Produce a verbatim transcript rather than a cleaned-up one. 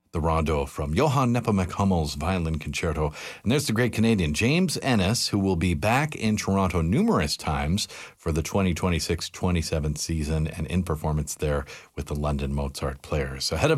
the rondo from Johann Nepomuk Hummel's Violin Concerto. And there's the great Canadian James Ennis, who will be back in Toronto numerous times for the twenty twenty-six twenty-seven season and in performance there with the London Mozart Players. Ahead of